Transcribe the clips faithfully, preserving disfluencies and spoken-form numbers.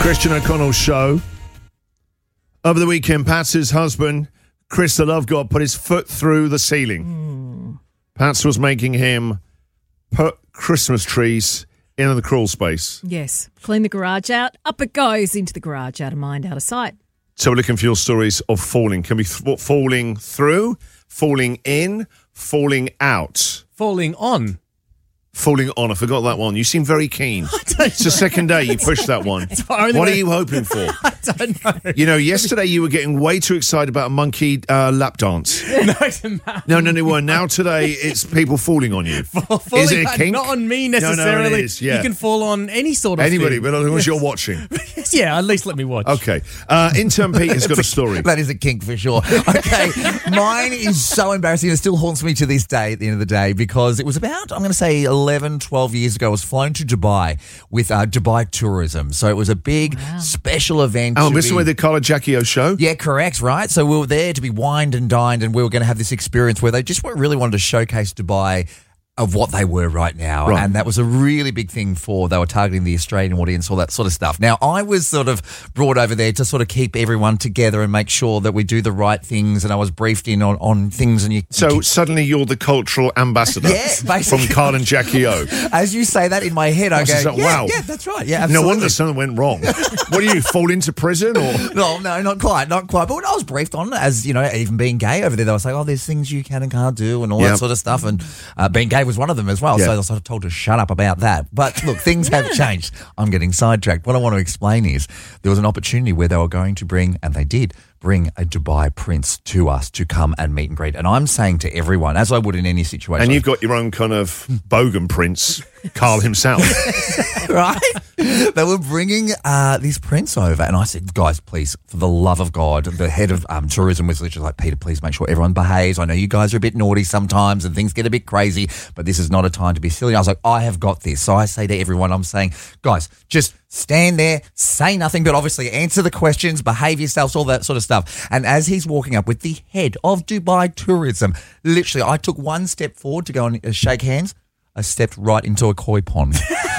Christian O'Connell show. Over the weekend, Pat's husband, Chris the Love God, put his foot through the ceiling. Mm. Pats was making him put Christmas trees into the crawl space. Yes. Clean the garage out. Up it goes into the garage. Out of mind, out of sight. So we're looking for your stories of falling. Can be th- falling through, falling in, falling out. Falling on. Falling on. I forgot that one. You seem very keen. It's the second day you pushed that one. What way. are you hoping for? I don't know. You know, yesterday you were getting way too excited about a monkey uh, lap dance. No, it's a No, no, no. Well, now today it's people falling on you. falling, Is it a kink? Not on me necessarily. No, no, it is, yeah. You can fall on any sort of Anybody, thing. but as long as you're watching. Yeah, at least let me watch. Okay. Uh, intern Pete has got a story. That is a kink for sure. Okay, mine is so embarrassing. It still haunts me to this day at the end of the day because it was about, I'm going to say eleven, twelve years ago. I was flown to Dubai with uh, Dubai Tourism. So it was a big Wow. special event. Oh, to this is be- where the Carla Jackie-O show? Yeah, correct, right? So we were there to be wined and dined and we were going to have this experience where they just really wanted to showcase Dubai of what they were right now. Right. And that was a really big thing for, they were targeting the Australian audience, all that sort of stuff. Now, I was sort of brought over there to sort of keep everyone together and make sure that we do the right things. And I was briefed in on, on things. And you So suddenly you're the cultural ambassador Yeah, basically. from Carla and Jackie-O. as you say that in my head, I What's go, that? yeah, Wow. yeah, that's right. Yeah, No absolutely. wonder something went wrong. What do you, fall into prison or? No, no, not quite, not quite. But when I was briefed on, as you know, even being gay over there, they were saying, "Oh, there's things you can and can't do, and all Yep. that sort of stuff." And uh, being gay was one of them as well. Yeah. So I was sort of told to shut up about that. But look, things have changed. I'm getting sidetracked. What I want to explain is there was an opportunity where they were going to bring, and they did bring, a Dubai prince to us to come and meet and greet. And I'm saying to everyone, as I would in any situation, And you've got your own kind of bogan prince, Carl himself. right? They were bringing uh, this prince over, and I said, guys, please, for the love of God, the head of um, tourism was literally like, Peter, please make sure everyone behaves. I know you guys are a bit naughty sometimes and things get a bit crazy, but this is not a time to be silly. I was like, I have got this. So I say to everyone, I'm saying, guys, just stand there, say nothing, but obviously answer the questions, behave yourselves, all that sort of stuff. And as he's walking up with the head of Dubai Tourism, literally, I took one step forward to go and uh, shake hands. I stepped right into a koi pond.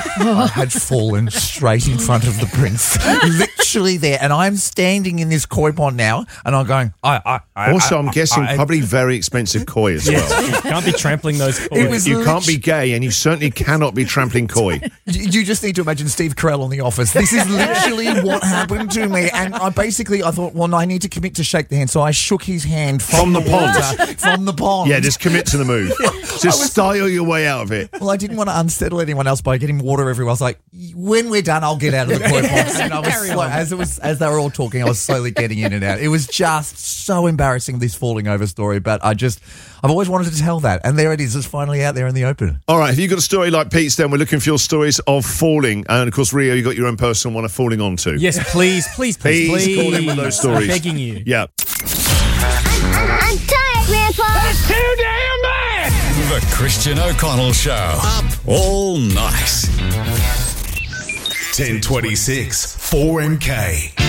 I had fallen straight in front of the prince, literally there. And I'm standing in this koi pond now, and I'm going, I, I, I Also, I, I'm guessing I- probably very expensive koi as well. Yeah, you can't be trampling those It cords. was- You can't be gay, and you certainly cannot be trampling koi. You you just need to imagine Steve Carell on The Office. This is literally what happened to me. And I basically, I thought, well, no, I need to commit to shake the hand. So I shook his hand from, From the pond. water, from the pond. Yeah, just commit to the move. Just style your way out of it. Well, I didn't want to unsettle anyone else by getting water everywhere. I was like, when we're done, I'll get out of the koi pond. And I was Carry slow, on. as it was as they were all talking, I was slowly getting in and out. It was just so embarrassing, this falling over story. But I just, I've always wanted to tell that, and there it is. It's finally out there in the open. All right, if you've got a story like Pete's, then we're looking for your stories of falling. And, of course, Rio, you got your own personal one of falling onto. Yes, please, please, please, Please please. call in with those stories. I'm begging you. Yeah. I'm tired, Grandpa. That's too damn bad! The Christian O'Connell Show. Up all night. ten twenty-six, four M K.